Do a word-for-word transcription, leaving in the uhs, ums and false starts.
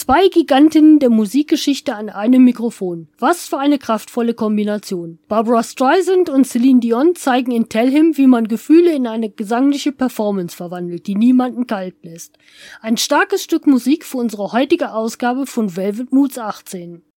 Zwei Gigantinnen der Musikgeschichte an einem Mikrofon. Was für eine kraftvolle Kombination. Barbra Streisand und Celine Dion zeigen in Tell Him, wie man Gefühle in eine gesangliche Performance verwandelt, die niemanden kalt lässt. Ein starkes Stück Musik für unsere heutige Ausgabe von Velvet Moods achtzehn.